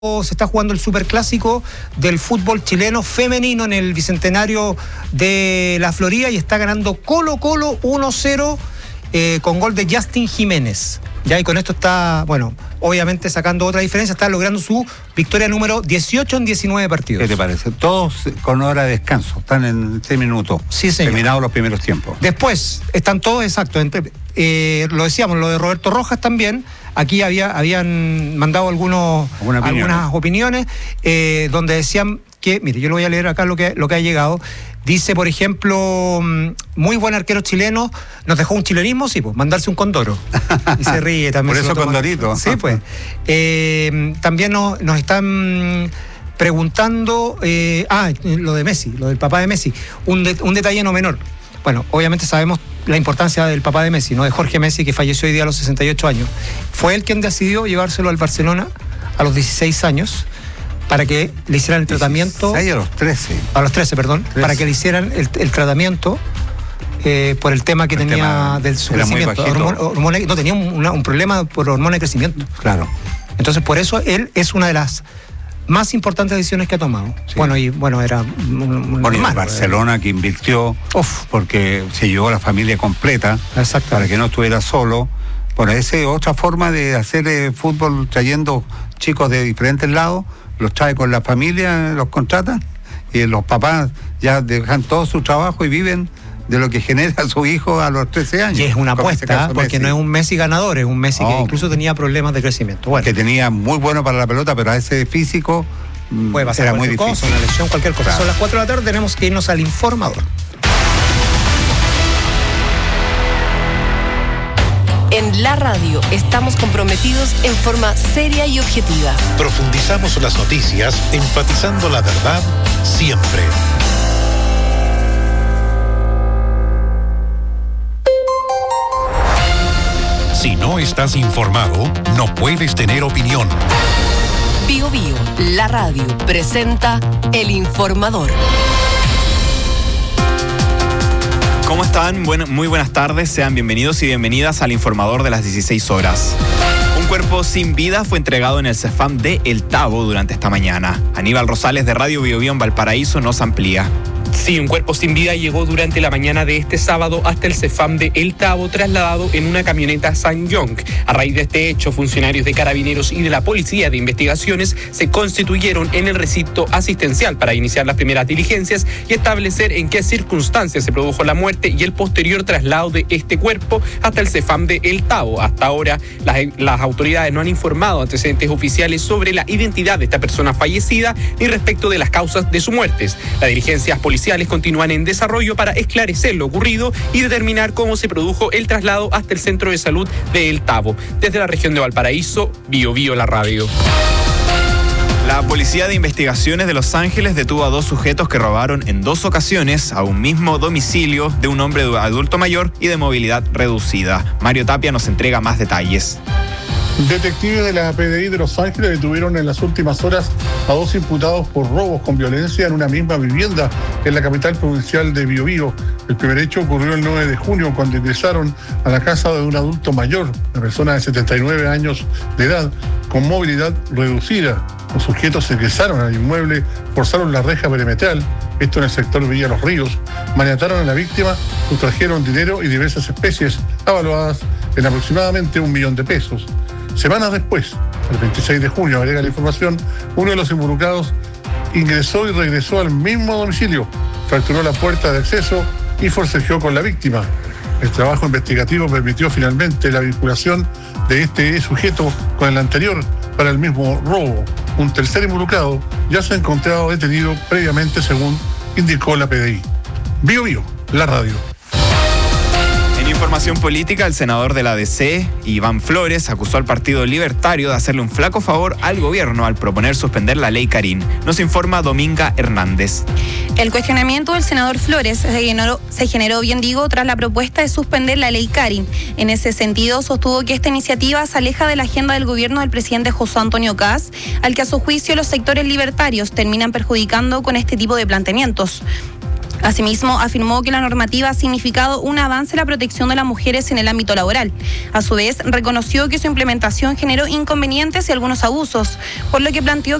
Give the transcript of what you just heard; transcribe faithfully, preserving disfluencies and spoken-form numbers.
Se está jugando el superclásico del fútbol chileno femenino en el Bicentenario de la Florida y está ganando Colo Colo uno cero eh, con gol de Justin Jiménez. Ya, y con esto está, bueno, obviamente sacando otra diferencia, está logrando su victoria número dieciocho en diecinueve partidos. ¿Qué te parece? Todos con hora de descanso, están en seis minutos. Sí, señor. Terminados los primeros tiempos. Después, están todos, exacto, entre, eh, lo decíamos, lo de Roberto Rojas también. Aquí había, habían mandado algunos, Alguna opinión. algunas opiniones eh, donde decían que, mire, yo lo voy a leer acá lo que, lo que ha llegado. Dice, por ejemplo, muy buen arquero chileno, nos dejó un chilenismo, sí, pues, mandarse un condoro. Y se ríe también. Por eso condorito. Sí, pues. Eh, también nos, nos están preguntando, eh, ah, lo de Messi, lo del papá de Messi, un, de, un detalle no menor. Bueno, obviamente sabemos la importancia del papá de Messi, ¿no? De Jorge Messi, que falleció hoy día a los sesenta y ocho años. Fue él quien decidió llevárselo al Barcelona a los dieciséis años para que le hicieran el tratamiento. dieciséis a los trece. A los trece, perdón. trece. Para que le hicieran el, el tratamiento eh, por el tema que el tenía tema del su crecimiento. Hormona, hormona, no, tenía un, un problema por hormona de crecimiento. Claro. Entonces, por eso él es una de las más importantes decisiones que ha tomado. Sí. Bueno, y bueno, era un, bueno, y el Barcelona que invirtió, Uf. porque se llevó a la familia completa para que no estuviera solo. Bueno, esa es otra forma de hacer eh, fútbol, trayendo chicos de diferentes lados, los trae con la familia, los contratan, y los papás ya dejan todo su trabajo y viven de lo que genera su hijo a los trece años. Y es una apuesta, porque Messi. No es un Messi ganador, es un Messi oh, que incluso tenía problemas de crecimiento. Bueno. Que tenía muy bueno para la pelota, pero a ese físico puede pasar era muy difícil. Cosa, una lesión, cualquier cosa. Claro. Son las cuatro de la tarde, tenemos que irnos al informador. En la radio estamos comprometidos en forma seria y objetiva. Profundizamos las noticias, enfatizando la verdad siempre. Si no estás informado, no puedes tener opinión. Bio Bio, la radio, presenta El Informador. ¿Cómo están? Bueno, muy buenas tardes, sean bienvenidos y bienvenidas al Informador de las dieciséis horas. Un cuerpo sin vida fue entregado en el CEFAM de El Tabo durante esta mañana. Aníbal Rosales de Radio Bio Bio en Valparaíso nos amplía. Sí, un cuerpo sin vida llegó durante la mañana de este sábado hasta el CEFAM de El Tabo, trasladado en una camioneta Sanyong. A raíz de este hecho, funcionarios de Carabineros y de la Policía de Investigaciones se constituyeron en el recinto asistencial para iniciar las primeras diligencias y establecer en qué circunstancias se produjo la muerte y el posterior traslado de este cuerpo hasta el CEFAM de El Tabo. Hasta ahora, las, las autoridades no han informado antecedentes oficiales sobre la identidad de esta persona fallecida ni respecto de las causas de su muerte. Las diligencias policiales continúan en desarrollo para esclarecer lo ocurrido y determinar cómo se produjo el traslado hasta el centro de salud de El Tabo. Desde la región de Valparaíso, Bio Bio la radio. La Policía de Investigaciones de Los Ángeles detuvo a dos sujetos que robaron en dos ocasiones a un mismo domicilio de un hombre adulto mayor y de movilidad reducida. Mario Tapia nos entrega más detalles. Detectives de la P D I de Los Ángeles detuvieron en las últimas horas a dos imputados por robos con violencia en una misma vivienda en la capital provincial de Biobío. El primer hecho ocurrió el nueve de junio cuando ingresaron a la casa de un adulto mayor, una persona de setenta y nueve años de edad, con movilidad reducida. Los sujetos ingresaron al inmueble, forzaron la reja perimetral, esto en el sector Villa Los Ríos, maniataron a la víctima, sustrajeron dinero y diversas especies avaluadas en aproximadamente un millón de pesos. Semanas después, el veintiséis de junio, agrega la información, uno de los involucrados ingresó y regresó al mismo domicilio, fracturó la puerta de acceso y forcejeó con la víctima. El trabajo investigativo permitió finalmente la vinculación de este sujeto con el anterior para el mismo robo. Un tercer involucrado ya se ha encontrado detenido previamente, según indicó la P D I. Bio Bio, la radio. En información política, el senador de la D C, Iván Flores, acusó al Partido Libertario de hacerle un flaco favor al gobierno al proponer suspender la ley Karin. Nos informa Dominga Hernández. El cuestionamiento del senador Flores se generó, se generó, bien digo, tras la propuesta de suspender la ley Karin. En ese sentido, sostuvo que esta iniciativa se aleja de la agenda del gobierno del presidente José Antonio Kast, al que a su juicio los sectores libertarios terminan perjudicando con este tipo de planteamientos. Asimismo, afirmó que la normativa ha significado un avance en la protección de las mujeres en el ámbito laboral. A su vez, reconoció que su implementación generó inconvenientes y algunos abusos, por lo que planteó